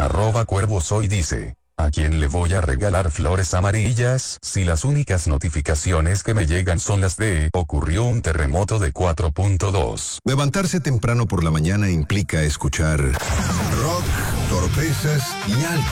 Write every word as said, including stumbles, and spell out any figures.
Arroba Cuervo Soy dice: ¿a quién le voy a regalar flores amarillas si las únicas notificaciones que me llegan son las de ocurrió un terremoto de cuatro punto dos? Levantarse temprano por la mañana implica escuchar rock, torpezas y algo